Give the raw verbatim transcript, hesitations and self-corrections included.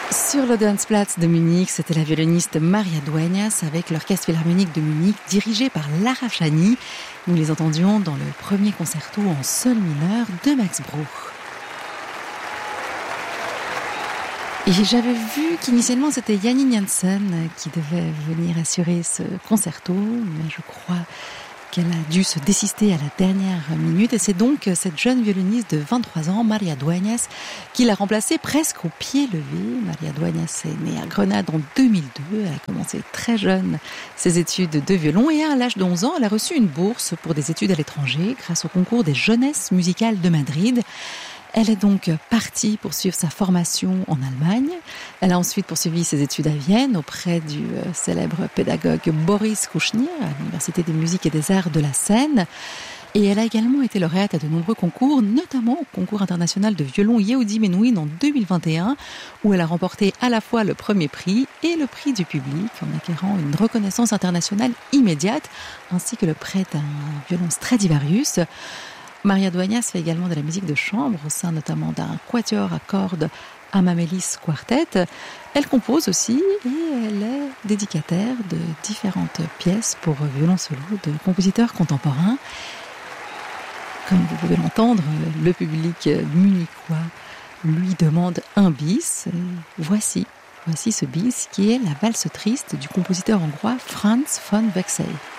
Sur l'Odensplatz de Munich, c'était la violoniste Maria Dueñas avec l'Orchestre Philharmonique de Munich, dirigé par Lara Chani. Nous les entendions dans le premier concerto en sol mineur de Max Bruch. Et j'avais vu qu'initialement c'était Janine Jansen qui devait venir assurer ce concerto, mais je crois qu'elle a dû se désister à la dernière minute. Et c'est donc cette jeune violoniste de vingt-trois ans, Maria Dueñas, qui l'a remplacée presque au pied levé. Maria Dueñas est née à Grenade en deux mille deux. Elle a commencé très jeune ses études de violon et à l'âge de onze ans, elle a reçu une bourse pour des études à l'étranger grâce au concours des jeunesses musicales de Madrid. Elle est donc partie poursuivre sa formation en Allemagne. Elle a ensuite poursuivi ses études à Vienne auprès du célèbre pédagogue Boris Kouchnir à l'Université des musiques et des arts de la Seine. Et elle a également été lauréate à de nombreux concours, notamment au concours international de violon Yehudi Menuhin en deux mille vingt et un, où elle a remporté à la fois le premier prix et le prix du public, en acquérant une reconnaissance internationale immédiate, ainsi que le prêt d'un violon Stradivarius. Maria Dueñas fait également de la musique de chambre, au sein notamment d'un quatuor à cordes Amamélis Quartet. Elle compose aussi et elle est dédicataire de différentes pièces pour violon solo de compositeurs contemporains. Comme vous pouvez l'entendre, le public munichois lui demande un bis. Et voici, voici ce bis qui est la valse triste du compositeur hongrois Franz von Wechsel.